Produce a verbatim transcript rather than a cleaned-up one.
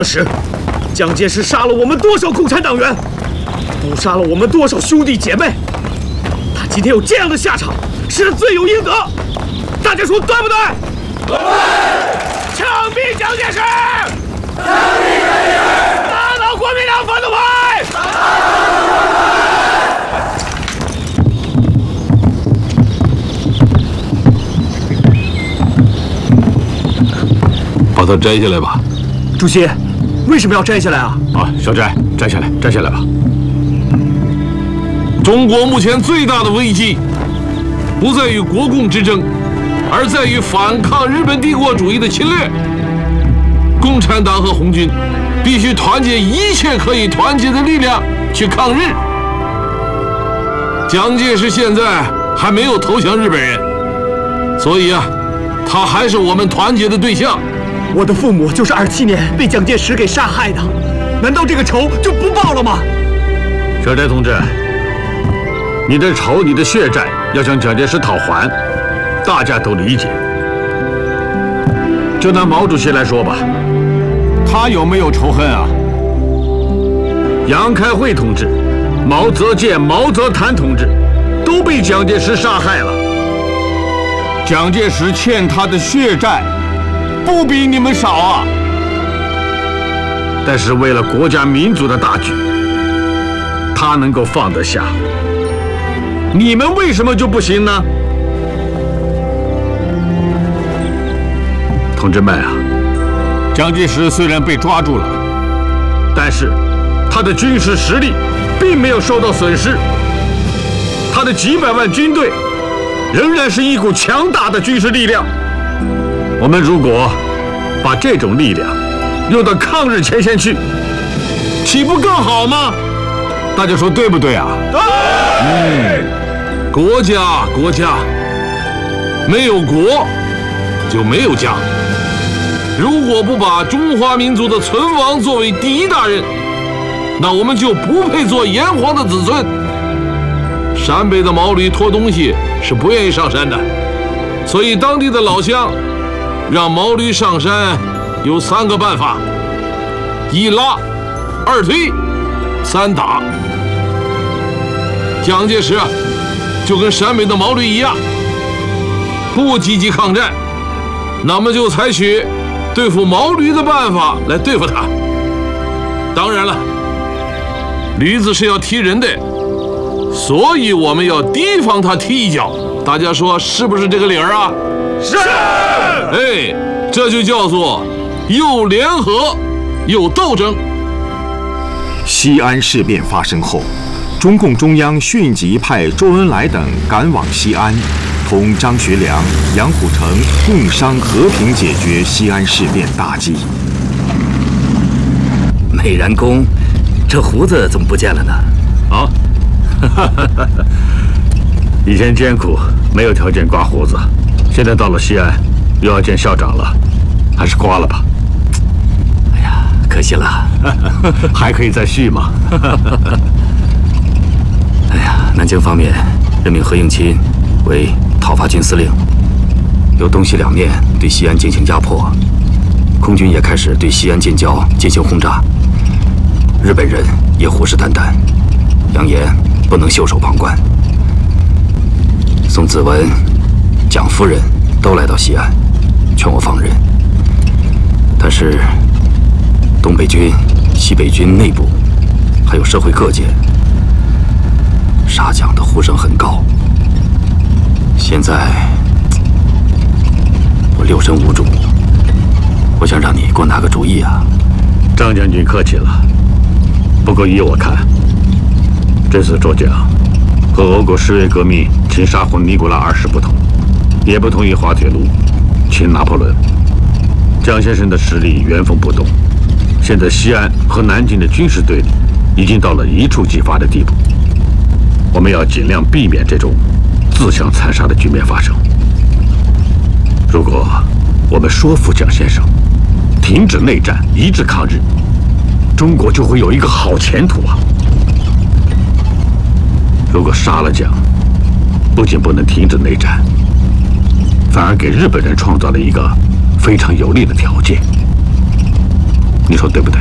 时，蒋介石杀了我们多少共产党员，谋杀了我们多少兄弟姐妹。他今天有这样的下场，是罪有应得。大家说对不对？对！枪毙蒋介石！枪毙蒋介石！打倒国民党反动派！打倒把它摘下来吧。 主席，为什么要摘下来啊？ 啊，小翟，摘下来，摘下来吧。中国目前最大的危机，不在于国共之争，而在于反抗日本帝国主义的侵略。共产党和红军必须团结一切可以团结的力量去抗日。蒋介石现在还没有投降日本人，所以啊，他还是我们团结的对象。 我的父母就是二七年被蒋介石给杀害的，难道这个仇就不报了吗？ 小翟同志，你的仇、你的血债要向蒋介石讨还，大家都理解。就拿毛主席来说吧， 他有没有仇恨啊？ 杨开慧同志、毛泽建、毛泽谭同志都被蒋介石杀害了。 蒋介石欠他的血债不比你们少啊！ 但是为了国家民族的大局，他能够放得下，你们为什么就不行呢？同志们啊， 蒋介石虽然被抓住了， 但是他的军事实力并没有受到损失，他的几百万军队仍然是一股强大的军事力量。我们如果把这种力量用到抗日前线去，岂不更好吗？ 大家说对不对啊？ 对。嗯，国家，国家，没有国就没有家。如果不把中华民族的存亡作为第一大任，那我们就不配做炎黄的子孙。陕北的毛驴拖东西是不愿意上山的，所以当地的老乡让毛驴上山有三个办法：一拉，二推，三打。蒋介石啊，就跟陕北的毛驴一样，不积极抗战，那么就采取对付毛驴的办法来对付他。当然了，驴子是要踢人的，所以我们要提防他踢一脚。大家说是不是这个理儿啊？ 是。 哎，这就叫做又联合又斗争。 西安事变发生后，中共中央迅即派周恩来等赶往西安，同张学良、杨虎城共商和平解决西安事变大计。 美髯公，这胡子怎么不见了呢？ 啊，以前艰苦，没有条件刮胡子，现在到了西安，又要见校长了，还是刮了吧。 哎呀，可惜了， 还可以再续嘛。 哎呀，南京方面任命何应钦为讨伐军司令，由东西两面对西安进行压迫，空军也开始对西安近郊进行轰炸。日本人也虎视眈眈，扬言不能袖手旁观。宋子文、蒋夫人都来到西安，劝我放人。但是东北军、西北军内部还有社会各界杀蒋的呼声很高。现在我六神无主，我想让你给我拿个主意啊！ 张将军客气了。不过依我看，这次捉蒋和俄国十月革命擒杀魂尼古拉二世不同，也不同于滑铁卢擒拿破仑。蒋先生的实力原封不动，现在西安和南京的军事对立已经到了一触即发的地步，我们要尽量避免这种自相残杀的局面发生。如果我们说服蒋先生停止内战，一致抗日，中国就会有一个好前途啊！如果杀了蒋，不仅不能停止内战，反而给日本人创造了一个非常有利的条件。 你说对不对？